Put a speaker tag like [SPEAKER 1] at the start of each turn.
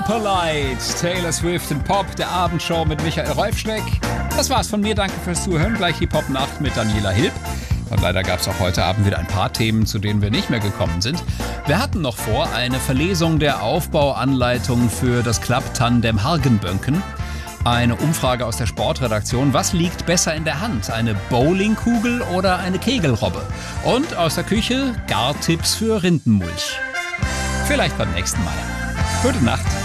[SPEAKER 1] Superlight, Taylor Swift und Pop, der Abendshow mit Michael Rolfschneck. Das war's von mir, danke fürs Zuhören. Gleich die Pop-Nacht mit Daniela Hilb. Und leider gab es auch heute Abend wieder ein paar Themen, zu denen wir nicht mehr gekommen sind. Wir hatten noch vor, eine Verlesung der Aufbauanleitung für das Klapptandem Hagenbönken. Eine Umfrage aus der Sportredaktion. Was liegt besser in der Hand? Eine Bowlingkugel oder eine Kegelrobbe? Und aus der Küche Gartipps für Rindenmulch. Vielleicht beim nächsten Mal. Gute Nacht.